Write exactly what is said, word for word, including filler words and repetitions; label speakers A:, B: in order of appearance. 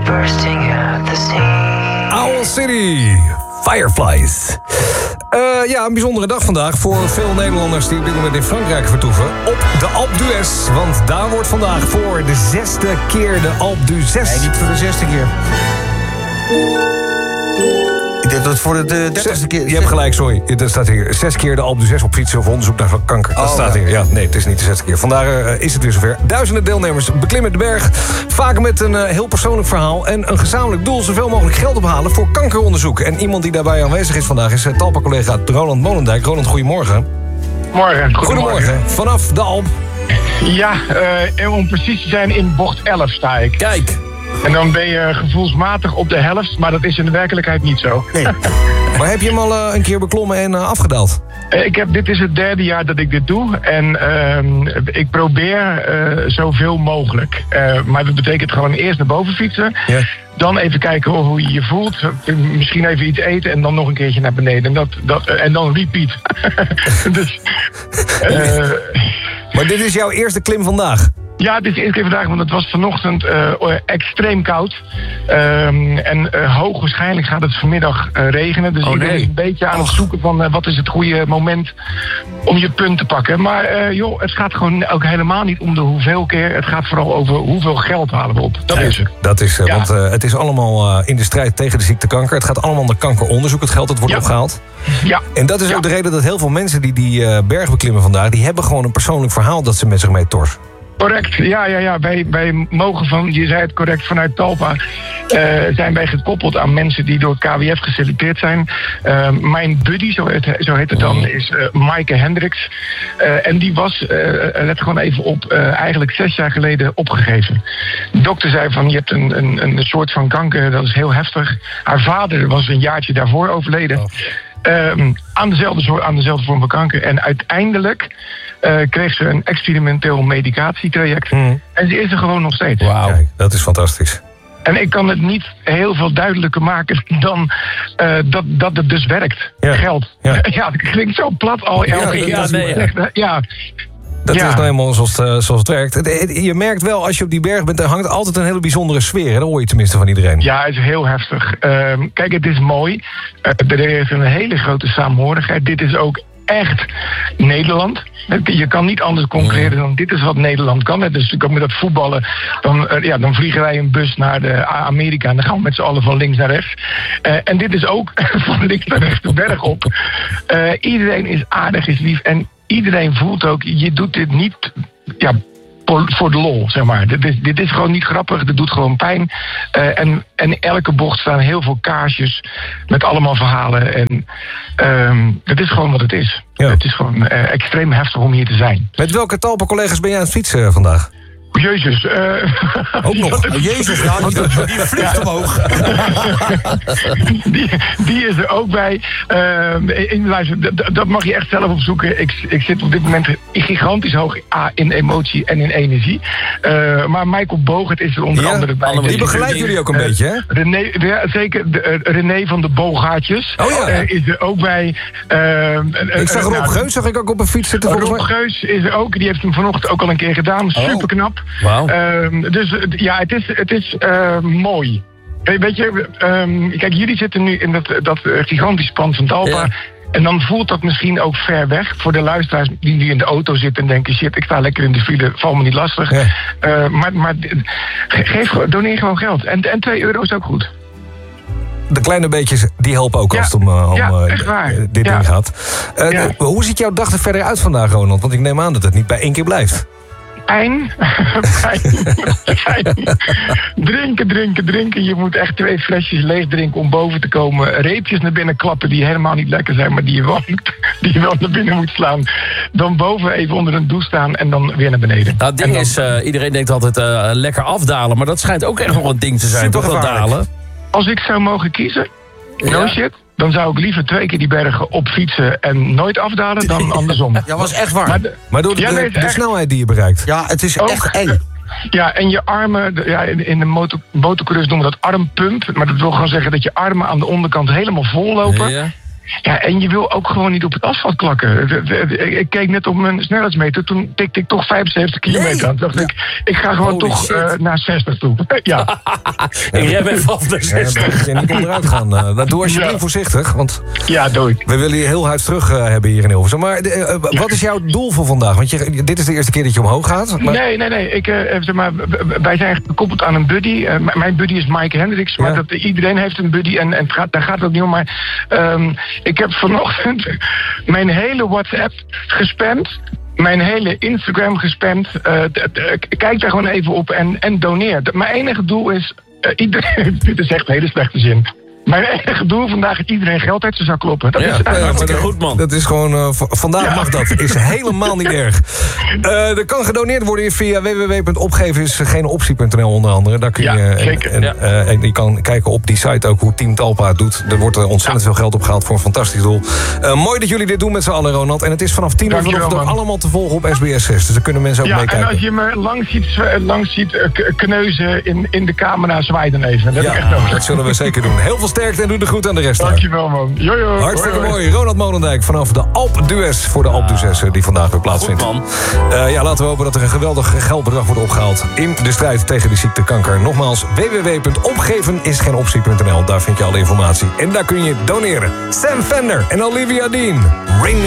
A: bursting at the seams.
B: Owl City, Fireflies. Uh, ja, een bijzondere dag vandaag voor veel Nederlanders die op dit moment in Frankrijk vertoeven. Op de Alpe d'Huez, want daar wordt vandaag voor de zesde keer de Alpe d'Huez.
C: Nee, niet voor de zesde keer. Ik denk dat het voor de dertigste keer...
B: Je hebt gelijk, sorry. Er staat hier zes keer de Alpe d'Huez op fietsen of onderzoek naar kanker. Dat
C: oh,
B: staat
C: ja.
B: hier. Ja, nee, het is niet de zesde keer. Vandaar uh, is het weer zover. Duizenden deelnemers beklimmen de berg. Vaak met een uh, heel persoonlijk verhaal en een gezamenlijk doel. Zoveel mogelijk geld ophalen voor kankeronderzoek. En iemand die daarbij aanwezig is vandaag is uh, Talpa-collega Roland Molendijk. Roland, goedemorgen.
D: Morgen.
B: Goedemorgen. Vanaf de Alp.
D: Ja, uh, om precies te zijn in bocht elf sta ik.
B: Kijk.
D: En dan ben je gevoelsmatig op de helft, maar dat is in de werkelijkheid niet zo.
C: Nee.
B: Maar heb je hem al uh, een keer beklommen en uh, afgedaald?
D: Uh, ik heb, dit is het derde jaar dat ik dit doe. En uh, ik probeer uh, zoveel mogelijk. Uh, maar dat betekent gewoon eerst naar boven fietsen.
B: Ja.
D: Dan even kijken hoe je je voelt. Misschien even iets eten en dan nog een keertje naar beneden. En, dat, dat, uh, en dan repeat. dus, uh,
B: maar dit is jouw eerste klim vandaag?
D: Ja, het is de eerste keer vandaag, want het was vanochtend uh, extreem koud. Um, en uh, hoogwaarschijnlijk gaat het vanmiddag uh, regenen. Dus
C: oh,
D: iedereen
C: nee.
D: is een beetje aan het zoeken van uh, wat is het goede moment om je punt te pakken. Maar uh, joh, het gaat gewoon ook helemaal niet om de hoeveel keer. Het gaat vooral over hoeveel geld halen we op. Dat
B: ja,
D: is het.
B: Dat is, uh,
D: Ja.
B: want uh, het is allemaal uh, in de strijd tegen de ziekte kanker. Het gaat allemaal om de kankeronderzoek, het geld dat wordt
D: Ja.
B: opgehaald.
D: Ja.
B: En dat is
D: Ja.
B: ook de reden dat heel veel mensen die die uh, berg beklimmen vandaag, die hebben gewoon een persoonlijk verhaal dat ze met zich mee torsen.
D: Correct, ja, ja, ja. Wij, wij mogen van, je zei het correct, vanuit Talpa uh, zijn wij gekoppeld aan mensen die door het K W F geselecteerd zijn. Uh, mijn buddy, zo heet, zo heet het dan, is uh, Maaike Hendricks. Uh, en die was, uh, let gewoon even op, uh, eigenlijk zes jaar geleden opgegeven. De dokter zei van, je hebt een, een, een soort van kanker, dat is heel heftig. Haar vader was een jaartje daarvoor overleden.
B: Oh.
D: Um, aan, dezelfde soort, aan dezelfde vorm van kanker. En uiteindelijk uh, kreeg ze een experimenteel medicatietraject.
B: Mm.
D: En ze is er gewoon nog steeds.
B: Wauw, kijk, dat is fantastisch.
D: En ik kan het niet heel veel duidelijker maken dan uh, dat, dat het dus werkt.
B: Ja.
D: Geld.
B: Ja.
D: Ja, het klinkt zo plat al elke
B: Ja,
D: keer.
B: ja,
C: nee,
D: ja. ja.
B: Dat
D: Ja.
B: is nou helemaal zoals het, uh, zoals het werkt. Het- het- Je merkt wel, als je op die berg bent, er hangt altijd een hele bijzondere sfeer. Hè? Dat hoor je tenminste van iedereen.
D: Ja, het is heel heftig. Um, kijk, het is mooi. Uh, er is een hele grote saamhorigheid. Dit is ook echt Nederland. Je kan niet anders concurreren dan dit is wat Nederland kan. Dus natuurlijk ook met dat voetballen. Dan, uh, ja, dan vliegen wij een bus naar de Amerika en dan gaan we met z'n allen van links naar rechts. Uh, en dit is ook van links naar rechts de berg op. Uh, iedereen is aardig, is lief. En iedereen voelt ook, je doet dit niet... Ja, voor, voor de lol, zeg maar. Dit is, dit is gewoon niet grappig, dit doet gewoon pijn. Uh, en, en in elke bocht staan heel veel kaarsjes met allemaal verhalen. En um, het is gewoon wat het is.
B: Ja.
D: Het is gewoon uh, extreem heftig om hier te zijn.
B: Met welke Talpa-collega's ben jij aan het fietsen uh, vandaag?
D: Jezus. Uh,
B: Ook nog.
C: Oh, Jezus, ja, die, die vliegt omhoog.
D: die, die is er ook bij. Uh, in, luister, dat, dat mag je echt zelf opzoeken. Ik, ik zit op dit moment gigantisch hoog A, in emotie en in energie. Uh, maar Michael Bogert is er onder
B: Ja,
D: andere bij.
B: die begeleidt jullie ook een
D: Uh,
B: beetje, hè?
D: René, ja, zeker. De, uh, René van de Boogaatjes
B: Oh ja.
D: uh, is er ook bij. Uh,
B: Ik zag Rob Geus, zag ik ook op een fiets zitten volgens
D: Rob
B: mij.
D: Geus is er ook. Die heeft hem vanochtend ook al een keer gedaan. Super knap.
B: Wauw.
D: Uh, dus uh, ja, het is, het is uh, mooi. Weet weet je, um, kijk, jullie zitten nu in dat, dat uh, gigantisch pand van Talpa.
B: Ja.
D: En dan voelt dat misschien ook ver weg voor de luisteraars die nu in de auto zitten en denken: shit, ik sta lekker in de file, val me niet lastig.
B: Ja.
D: Uh, maar maar geef, doneer gewoon geld. En, en twee euro is ook goed.
B: De kleine beetjes, die helpen ook
D: Ja.
B: als het om, uh, om
D: Ja,
B: uh,
D: echt waar.
B: dit
D: Ja.
B: ding gaat. Uh,
D: Ja.
B: de- hoe ziet jouw dag er verder uit vandaag, Ronald? Want ik neem aan dat het niet bij één keer blijft.
D: Pijn. Pijn. Pijn. Drinken, drinken, drinken. Je moet echt twee flesjes leeg drinken om boven te komen. Reepjes naar binnen klappen die helemaal niet lekker zijn, maar die je wel, die je wel naar binnen moet slaan. Dan boven even onder een douche staan en dan weer naar beneden.
E: Nou, het ding
D: En dan-
E: is, uh, iedereen denkt altijd uh, lekker afdalen. Maar dat schijnt ook echt nog een ding te zijn, toch wel
B: Supergevaarlijk.
E: dalen?
D: Als ik zou mogen kiezen, no
E: Ja.
D: shit, dan zou ik liever twee keer die bergen op fietsen en nooit afdalen dan andersom.
C: Ja, was echt waar.
D: Maar de-
B: Maar door de,
D: Ja, nee,
B: de,
D: het is
B: de
D: echt-
B: snelheid die je bereikt.
C: Ja, het is
D: Ook.
C: echt eng.
D: Ja, en je armen, de- ja, in in de motor, motocross noemen we dat armpump. Maar dat wil gewoon zeggen dat je armen aan de onderkant helemaal vol lopen.
E: Ja.
D: Ja, en je wil ook gewoon niet op het asfalt klakken. Ik keek net op mijn snelheidsmeter, toen tikte ik toch vijfenzeventig kilometer aan. Toen dacht ik, ik ga gewoon
E: Holy
D: toch
E: shit.
D: uh, naar zestig toe. Ja.
E: Ik rem even af naar
B: Ja,
E: zestig.
B: en die kan eruit gaan. Uh, nou, doe alsjeblieft
D: Ja.
B: voorzichtig, want
D: Ja, doe ik.
B: we willen je heel huids terug uh, hebben hier in Hilversum. Maar uh, wat is jouw doel voor vandaag? Want je, dit is de eerste keer dat je omhoog gaat. Maar...
D: Nee, nee, nee. Ik, uh, zeg maar, wij zijn gekoppeld aan een buddy. Uh, m- mijn buddy is Mike Hendricks. Maar
B: Ja.
D: dat, iedereen heeft een buddy en, en het gaat, daar gaat het ook niet om. Maar um, ik heb vanochtend mijn hele WhatsApp gespamd. Mijn hele Instagram gespamd. Uh, d- d- kijk daar gewoon even op en, en doneer. D- Mijn enige doel is... Uh, iedereen, dit is echt een hele slechte zin. Mijn enige doel vandaag is iedereen geld uit zijn zak kloppen. Dat
E: Ja,
D: is
E: ja,
D: eigenlijk
E: maar
D: hartstikke
E: dat goed, man.
B: Dat is gewoon, uh, v- vandaag
D: Ja.
B: mag dat. Is helemaal niet erg. Uh, er kan gedoneerd worden via w w w punt opgeven is geen optie punt n l onder andere. Daar kun je,
D: Ja,
B: en,
D: zeker.
B: En,
E: Ja.
B: uh, en je kan kijken op die site ook hoe Team Talpa het doet. Er wordt er ontzettend veel geld opgehaald voor een fantastisch doel. Uh, mooi dat jullie dit doen met z'n allen, Ronald. En het is vanaf tien uur
D: Dankjewel,
B: vanochtend
D: man.
B: allemaal te volgen op S B S zes. Dus daar kunnen mensen ook
D: Ja, en
B: meekijken.
D: als je me langs ziet, zwe- langs ziet uh, k- kneuzen in, in de camera, zwaai dan even. Dat heb ik echt
B: Ja,
D: nodig.
B: dat zullen we zeker doen. Heel veel sterkte en doe de groet aan de rest daar.
D: Dankjewel, man. Jojo.
B: Hartstikke
D: Hoi, hoi.
B: mooi. Ronald Molendijk vanaf de Alpe d'Huez voor de Alpe d'Huez die vandaag weer plaatsvindt.
E: Goed, man.
B: Uh, ja, laten we hopen dat er een geweldig geldbedrag wordt opgehaald in de strijd tegen die ziekte kanker. Nogmaals, w w w punt opgeven is geen optie punt n l. Daar vind je alle informatie. En daar kun je doneren. Sam Fender en Olivia Dean. Rain